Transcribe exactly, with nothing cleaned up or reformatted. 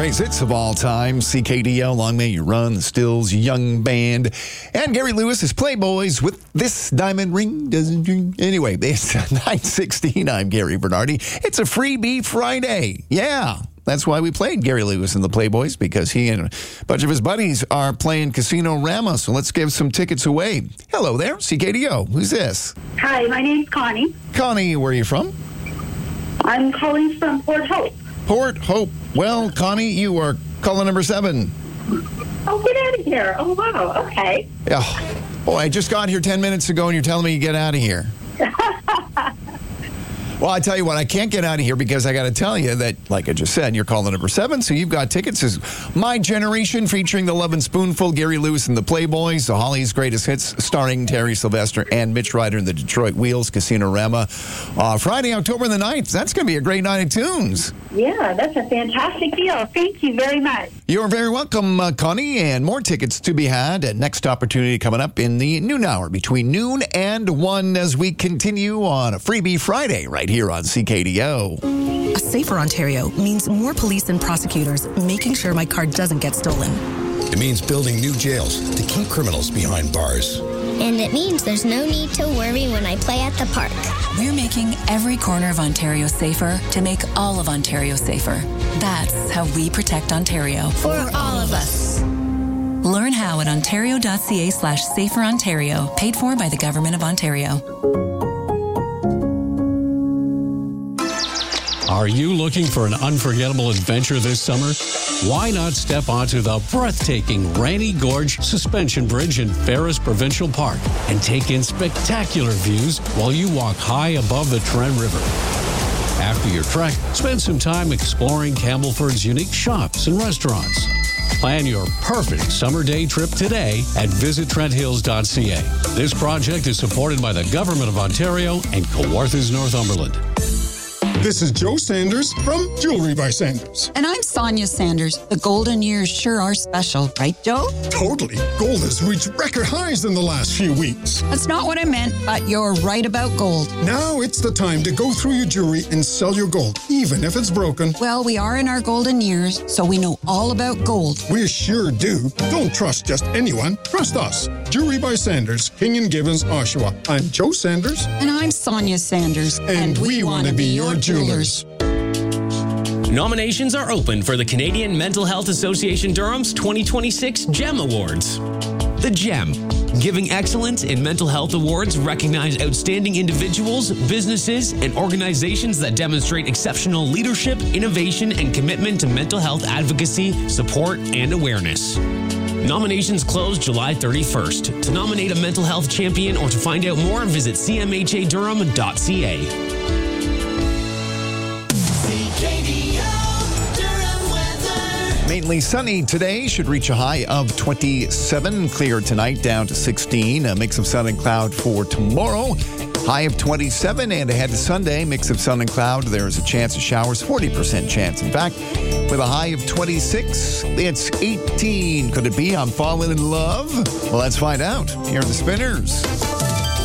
greatest hits of all time. C K D O, Long May You Run, the Stills, Young Band, and Gary Lewis is Playboys with This Diamond Ring Doesn't Ring. Anyway, it's nine sixteen. I'm Gary Bernardi. It's a Freebie Friday. Yeah. That's why we played Gary Lewis and the Playboys, because he and a bunch of his buddies are playing Casino Rama. So let's give some tickets away. Hello there, C K D O. Who's this? Hi, my name's Connie. Connie, where are you from? I'm calling from Port Hope. Port Hope. Well, Connie, you are caller number seven. Oh, get out of here. Oh, wow. Okay. Yeah. Boy, I just got here ten minutes ago, and you're telling me you get out of here. Well, I tell you what, I can't get out of here because I got to tell you that, like I just said, you're calling number seven, so you've got tickets. It's My Generation featuring the Love and Spoonful, Gary Lewis and the Playboys, the Holly's Greatest Hits starring Terry Sylvester and Mitch Ryder and the Detroit Wheels, Casino Rama. Uh, Friday, October the ninth. That's going to be a great night of tunes. Yeah, that's a fantastic deal. Thank you very much. You're very welcome, uh, Connie, and more tickets to be had at next opportunity coming up in the noon hour between noon and one as we continue on a Freebie Friday right here on C K D O. A safer Ontario means more police and prosecutors making sure my car doesn't get stolen. It means building new jails to keep criminals behind bars. And it means there's no need to worry when I play at the park. We're making every corner of Ontario safer to make all of Ontario safer. That's how we protect Ontario. For all of us. Learn how at ontario.ca slash safer Ontario, paid for by the Government of Ontario. Are you looking for an unforgettable adventure this summer? Why not step onto the breathtaking Ranny Gorge Suspension Bridge in Ferris Provincial Park and take in spectacular views while you walk high above the Trent River. After your trek, spend some time exploring Campbellford's unique shops and restaurants. Plan your perfect summer day trip today at visit trent hills dot c a. This project is supported by the Government of Ontario and Kawarthas Northumberland. This is Joe Sanders from Jewelry by Sanders. And I'm Sonia Sanders. The golden years sure are special, right, Joe? Totally. Gold has reached record highs in the last few weeks. That's not what I meant, but you're right about gold. Now it's the time to go through your jewelry and sell your gold, even if it's broken. Well, we are in our golden years, so we know all about gold. We sure do. Don't trust just anyone. Trust us. Jewelry by Sanders, King and Gibbons, Oshawa. I'm Joe Sanders. And I'm Sonia Sanders. And, and we, we want to be your jewelers. Nominations are open for the Canadian Mental Health Association Durham's twenty twenty-six GEM Awards. The GEM, Giving Excellence in Mental Health Awards, recognize outstanding individuals, businesses, and organizations that demonstrate exceptional leadership, innovation, and commitment to mental health advocacy, support, and awareness. Nominations close July thirty-first. To nominate a mental health champion or to find out more, visit c m h a durham dot c a. Mainly sunny today, should reach a high of twenty-seven. Clear tonight, down to sixteen. A mix of sun and cloud for tomorrow. High of twenty-seven, and ahead to Sunday, mix of sun and cloud. There's a chance of showers, forty percent chance. In fact, with a high of twenty-six, it's eighteen. Could it be I'm falling in love? Well, let's find out. Here are the Spinners.